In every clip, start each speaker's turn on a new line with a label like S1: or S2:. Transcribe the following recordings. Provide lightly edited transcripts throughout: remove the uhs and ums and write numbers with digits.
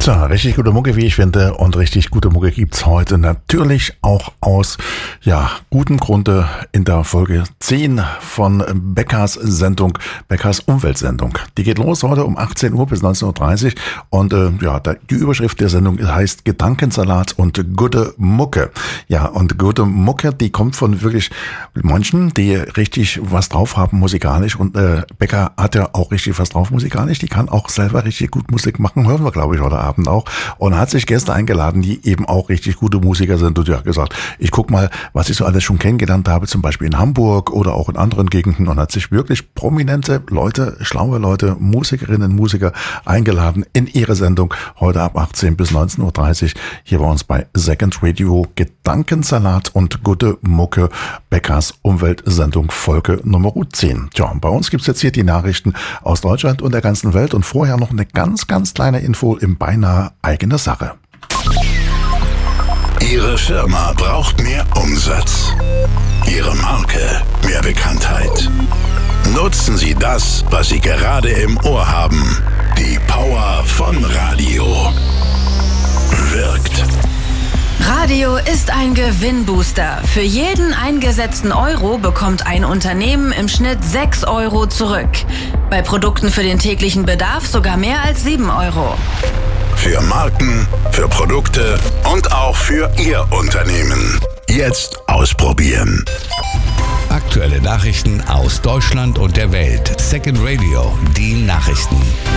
S1: Tja, richtig gute Mucke, wie ich finde, und richtig gute Mucke gibt's heute natürlich auch aus, gutem Grunde in der Folge 10 von Beckers Sendung, Beckers Umweltsendung. Die geht los heute um 18 Uhr bis 19.30 Uhr und die Überschrift der Sendung heißt Gedankensalat und gute Mucke. Ja, und gute Mucke, die kommt von wirklich Menschen, die richtig was drauf haben musikalisch, und Becker hat ja auch richtig was drauf musikalisch, die kann auch selber richtig gut Musik machen, hören wir glaube ich heute Abend auch, und hat sich Gäste eingeladen, die eben auch richtig gute Musiker sind, und hat gesagt, ich guck mal, was ich so alles schon kennengelernt habe, zum Beispiel in Hamburg oder auch in anderen Gegenden, und hat sich wirklich prominente Leute, schlaue Leute, Musikerinnen, Musiker eingeladen in ihre Sendung heute ab 18 bis 19.30 Uhr hier bei uns bei Second Radio. Gedankensalat und gute Mucke, Beckers Umweltsendung Folge Nummer 10. Tja, bei uns gibt's jetzt hier die Nachrichten aus Deutschland und der ganzen Welt, und vorher noch eine ganz, ganz kleine Info im beinahe eigene Sache.
S2: Ihre Firma braucht mehr Umsatz. Ihre Marke mehr Bekanntheit. Nutzen Sie das, was Sie gerade im Ohr haben. Die Power von Radio. Wirkt.
S3: Radio ist ein Gewinnbooster. Für jeden eingesetzten Euro bekommt ein Unternehmen im Schnitt 6 Euro zurück. Bei Produkten für den täglichen Bedarf sogar mehr als 7 Euro.
S2: Für Marken, für Produkte und auch für Ihr Unternehmen. Jetzt ausprobieren.
S4: Aktuelle Nachrichten aus Deutschland und der Welt. Second Radio, die Nachrichten.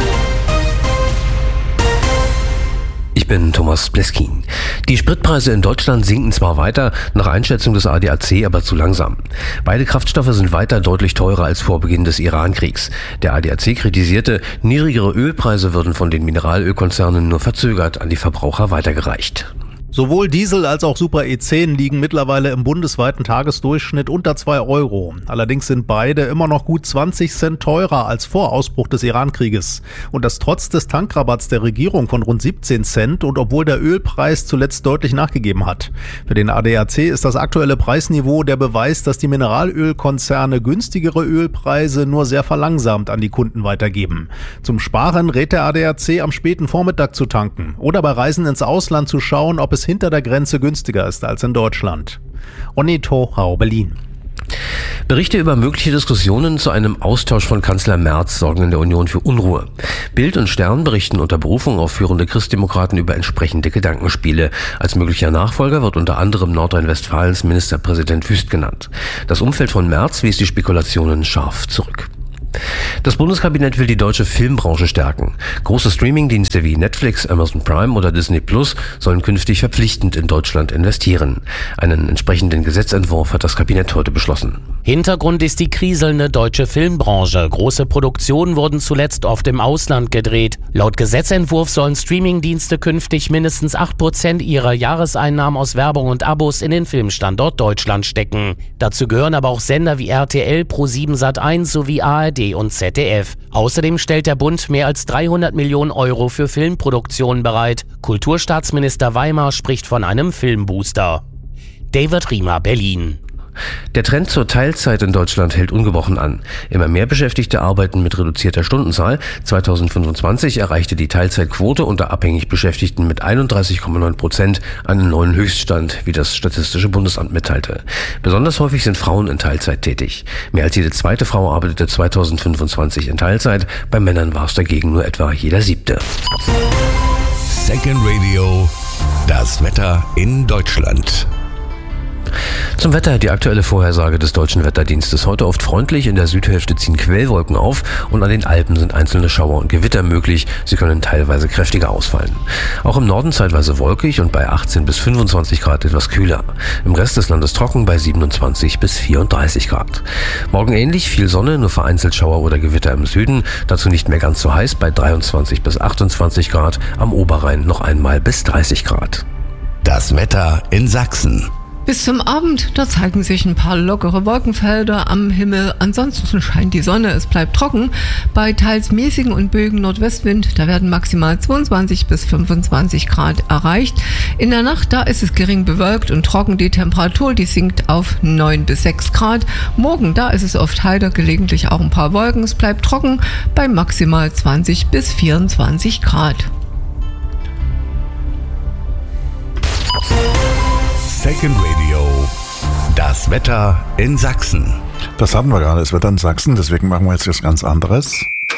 S5: Ich bin Thomas Bleskin. Die Spritpreise in Deutschland sinken zwar weiter, nach Einschätzung des ADAC aber zu langsam. Beide Kraftstoffe sind weiter deutlich teurer als vor Beginn des Iran-Kriegs. Der ADAC kritisierte, niedrigere Ölpreise würden von den Mineralölkonzernen nur verzögert an die Verbraucher weitergereicht.
S6: Sowohl Diesel als auch Super E10 liegen mittlerweile im bundesweiten Tagesdurchschnitt unter 2 Euro. Allerdings sind beide immer noch gut 20 Cent teurer als vor Ausbruch des Iran-Krieges. Und das trotz des Tankrabatts der Regierung von rund 17 Cent und obwohl der Ölpreis zuletzt deutlich nachgegeben hat. Für den ADAC ist das aktuelle Preisniveau der Beweis, dass die Mineralölkonzerne günstigere Ölpreise nur sehr verlangsamt an die Kunden weitergeben. Zum Sparen rät der ADAC, am späten Vormittag zu tanken oder bei Reisen ins Ausland zu schauen, ob es hinter der Grenze günstiger ist als in Deutschland. Onni Tochau, Berlin.
S5: Berichte über mögliche Diskussionen zu einem Austausch von Kanzler Merz sorgen in der Union für Unruhe. Bild und Stern berichten unter Berufung auf führende Christdemokraten über entsprechende Gedankenspiele. Als möglicher Nachfolger wird unter anderem Nordrhein-Westfalens Ministerpräsident Wüst genannt. Das Umfeld von Merz wies die Spekulationen scharf zurück. Das Bundeskabinett will die deutsche Filmbranche stärken. Große Streamingdienste wie Netflix, Amazon Prime oder Disney Plus sollen künftig verpflichtend in Deutschland investieren. Einen entsprechenden Gesetzentwurf hat das Kabinett heute beschlossen.
S7: Hintergrund ist die kriselnde deutsche Filmbranche. Große Produktionen wurden zuletzt oft im Ausland gedreht. Laut Gesetzentwurf sollen Streamingdienste künftig mindestens 8% ihrer Jahreseinnahmen aus Werbung und Abos in den Filmstandort Deutschland stecken. Dazu gehören aber auch Sender wie RTL, Pro7 Sat.1 sowie ARD und ZDF. Außerdem stellt der Bund mehr als 300 Millionen Euro für Filmproduktionen bereit. Kulturstaatsminister Weimar spricht von einem Filmbooster. David Riemer, Berlin.
S5: Der Trend zur Teilzeit in Deutschland hält ungebrochen an. Immer mehr Beschäftigte arbeiten mit reduzierter Stundenzahl. 2025 erreichte die Teilzeitquote unter abhängig Beschäftigten mit 31,9% einen neuen Höchststand, wie das Statistische Bundesamt mitteilte. Besonders häufig sind Frauen in Teilzeit tätig. Mehr als jede zweite Frau arbeitete 2025 in Teilzeit. Bei Männern war es dagegen nur etwa jeder 7.
S4: Second Radio, das Wetter in Deutschland.
S5: Zum Wetter, die aktuelle Vorhersage des Deutschen Wetterdienstes. Heute oft freundlich, in der Südhälfte ziehen Quellwolken auf und an den Alpen sind einzelne Schauer und Gewitter möglich. Sie können teilweise kräftiger ausfallen. Auch im Norden zeitweise wolkig und bei 18 bis 25 Grad etwas kühler. Im Rest des Landes trocken bei 27 bis 34 Grad. Morgen ähnlich, viel Sonne, nur vereinzelt Schauer oder Gewitter im Süden. Dazu nicht mehr ganz so heiß bei 23 bis 28 Grad. Am Oberrhein noch einmal bis 30 Grad.
S4: Das Wetter in Sachsen.
S8: Bis zum Abend, da zeigen sich ein paar lockere Wolkenfelder am Himmel. Ansonsten scheint die Sonne, es bleibt trocken. Bei teils mäßigen und böigen Nordwestwind, da werden maximal 22 bis 25 Grad erreicht. In der Nacht, da ist es gering bewölkt und trocken. Die Temperatur, die sinkt auf 9 bis 6 Grad. Morgen, da ist es oft heiter, gelegentlich auch ein paar Wolken. Es bleibt trocken bei maximal 20 bis 24 Grad.
S4: Second Radio. Das Wetter in Sachsen.
S1: Das hatten wir gerade, das Wetter in Sachsen, deswegen machen wir jetzt was ganz anderes.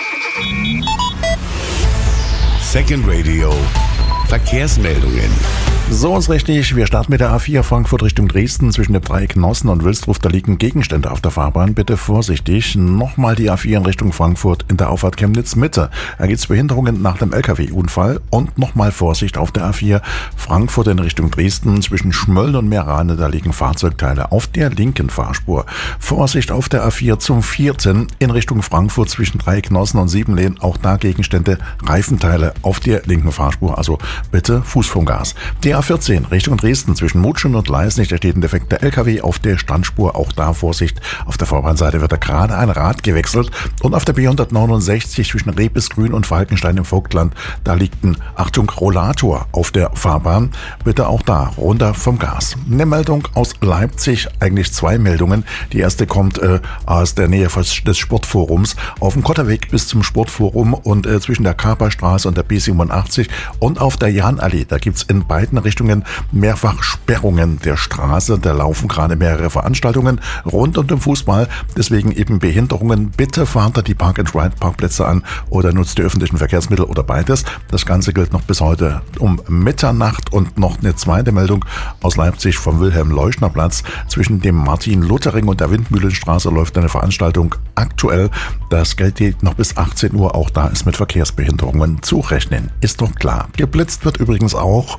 S4: Second Radio. Verkehrsmeldungen.
S1: So ist richtig, wir starten mit der A4 Frankfurt Richtung Dresden zwischen dem Dreieck Nossen und Wilsdruff. Da liegen Gegenstände auf der Fahrbahn, bitte vorsichtig. Nochmal die A4 in Richtung Frankfurt in der Auffahrt Chemnitz Mitte. Da gibt es Behinderungen nach dem LKW-Unfall und nochmal Vorsicht auf der A4 Frankfurt in Richtung Dresden zwischen Schmölln und Meerane. Da liegen Fahrzeugteile auf der linken Fahrspur. Vorsicht auf der A4 zum 14 in Richtung Frankfurt zwischen Dreieck Nossen und Siebenlehn. Auch da Gegenstände, Reifenteile auf der linken Fahrspur. Also bitte Fuß vom Gas. Die A14 Richtung Dresden zwischen Mutschen und Leisnig, da steht ein defekter LKW auf der Standspur. Auch da Vorsicht. Auf der Vorbahnseite wird da gerade ein Rad gewechselt. Und auf der B169 zwischen Rebisgrün und Falkenstein im Vogtland, da liegt ein, Achtung, Rollator auf der Fahrbahn. Bitte auch da runter vom Gas. Eine Meldung aus Leipzig, eigentlich zwei Meldungen. Die erste kommt aus der Nähe des Sportforums. Auf dem Kotterweg bis zum Sportforum und zwischen der Kaperstraße und der B87 und auf der Jahnallee. Da gibt's in beiden Richtungen mehrfach Sperrungen der Straße. Da laufen gerade mehrere Veranstaltungen rund um den Fußball. Deswegen eben Behinderungen. Bitte fahrt da die Park-and-Ride-Parkplätze an oder nutzt die öffentlichen Verkehrsmittel oder beides. Das Ganze gilt noch bis heute um Mitternacht. Und noch eine zweite Meldung aus Leipzig vom Wilhelm-Leuschner-Platz. Zwischen dem Martin-Luther-Ring und der Windmühlenstraße läuft eine Veranstaltung aktuell. Das gilt noch bis 18 Uhr. Auch da ist mit Verkehrsbehinderungen zu rechnen. Ist doch klar. Geblitzt wird übrigens auch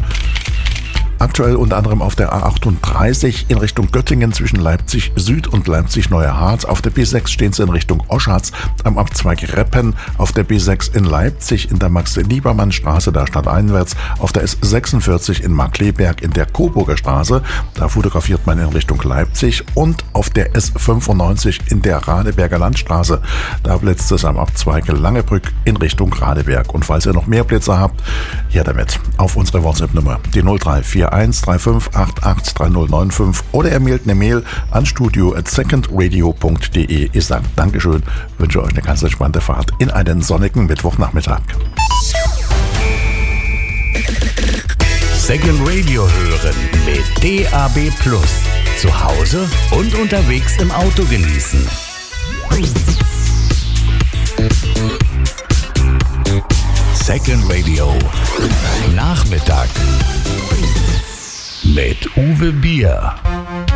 S1: aktuell unter anderem auf der A38 in Richtung Göttingen zwischen Leipzig Süd und Leipzig Neuer Harz. Auf der B6 stehen sie in Richtung Oschatz am Abzweig Reppen. Auf der B6 in Leipzig in der Max-Liebermann-Straße, da stadteinwärts. Auf der S46 in Markleberg in der Coburger Straße, da fotografiert man in Richtung Leipzig. Und auf der S95 in der Radeberger Landstraße, da blitzt es am Abzweig Langebrück in Richtung Radeberg. Und falls ihr noch mehr Blitzer habt, her damit auf unsere WhatsApp-Nummer, die 0341 35883095 oder ihr mailt eine Mail an studio@secondradio.de. Ich sage Dankeschön, wünsche euch eine ganz entspannte Fahrt in einen sonnigen Mittwochnachmittag.
S4: Second Radio hören mit DAB+. Zu Hause und unterwegs im Auto genießen. Second Radio Nachmittag mit Uwe Bier.